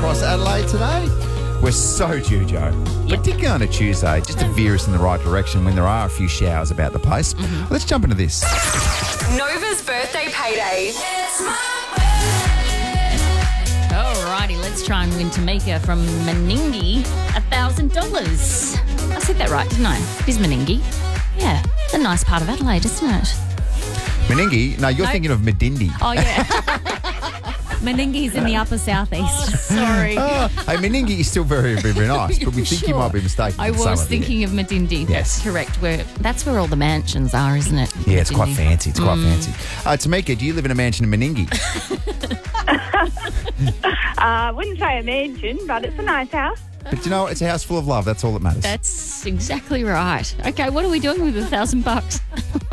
across Adelaide today. We're so due, Joe. Particularly on a Tuesday, just to veer us in the right direction when there are a few showers about the place. Let's jump into this. Nova's birthday payday. Alrighty, let's try and win Tamika from Meningie $1,000. I said that right, didn't I? It is Meningie. Yeah, it's a nice part of Adelaide, isn't it? Meningie? No, you're thinking of Medindi. Oh, yeah. Meningie's in the upper southeast. Sorry. Hey, Meningie is still very, very, very nice, but we think you might be mistaken. I was thinking of Medindi. Yes. That's correct. That's where all the mansions are, isn't it? Yeah, it's quite Medindi. fancy. It's quite fancy. Tamika, do you live in a mansion in Meningie? I wouldn't say a mansion, but it's a nice house. But you know what? It's a house full of love. That's all that matters. That's exactly right. Okay, what are we doing with $1,000?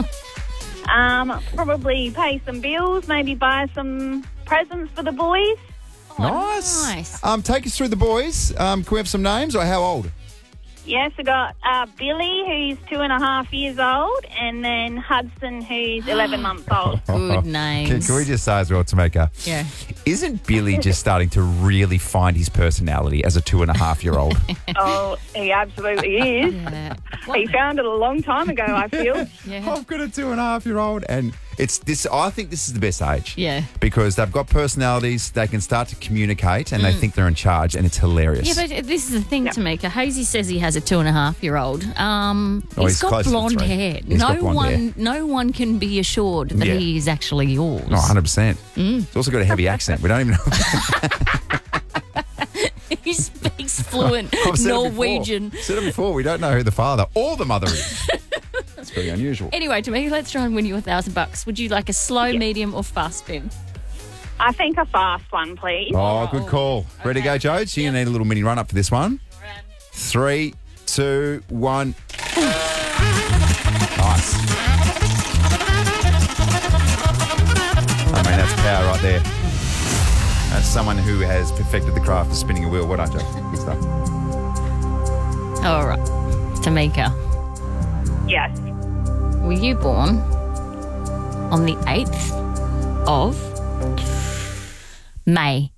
Probably pay some bills, maybe buy some presents for the boys. Nice. Take us through the boys. Can we have some names or how old? Yes, I got Billy, who's 2.5 years old, and then Hudson, who's 11 months old. Good names. Can we just say as well, Tamika? Yeah. Isn't Billy just starting to really find his personality as a 2.5-year-old? Oh, he absolutely is. Yeah. He found it a long time ago, I feel. Yeah. I've got a 2.5-year-old, and it's this. I think this is the best age. Yeah. Because they've got personalities, they can start to communicate, and they think they're in charge, and it's hilarious. Yeah, but this is the thing, Tamika. Hazy says he has a 2.5-year-old. he's He's got close to blonde 3. hair. He's got blonde hair. No one can be assured that Yeah. he is actually yours. Oh, 100%. He's also got a heavy accent. We don't even know. He speaks fluent I've said it Norwegian. before. Said it before. We don't know who the father or the mother is. That's pretty unusual. Anyway, Tamika, let's try and win you $1,000. Would you like a slow, medium, or fast spin? I think a fast one, please. Oh, good call. Ready to go, Jodes? You're going to need a little mini run-up for this one. 3, 2, 1. Nice. I mean, that's power right there. That's someone who has perfected the craft of spinning a wheel. Well done, Joe. Good stuff. All right. Tamika, Yes. were you born on the 8th of May?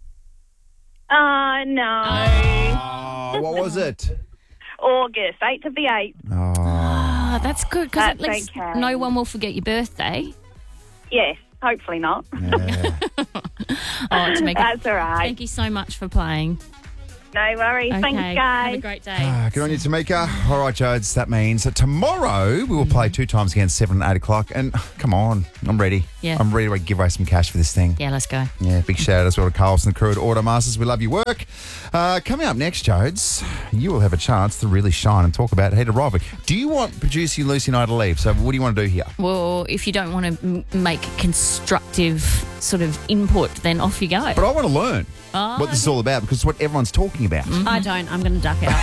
No. Oh, what was it? August, 8th of the 8th. Oh, Oh, that's good because at That's least okay. no one will forget your birthday. Yes, hopefully not. yeah. Oh, Tamika, That's all right. thank you so much for playing. No worries. Okay, Thanks, have a guys. great day. Good on you, Tamika. All right, Jodes, that means that tomorrow we will play 2 times again, 7 and 8 o'clock. And come on, I'm ready. Yeah. I'm ready to give away some cash for this thing. Yeah, let's go. Yeah, big shout out as well to Carlson, the crew at Automasters. We love your work. Coming up next, Jodes, you will have a chance to really shine and talk about heated rivalry. Do you want producer Lucy and I to leave? So what do you want to do here? Well, if you don't want to make constructive sort of input, then off you go. But I want to learn what this is all about because it's what everyone's talking about. I don't. I'm going to duck out.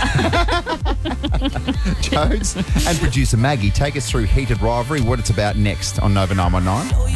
Jodes and producer Maggie, take us through heated rivalry, what it's about next on Nova 919.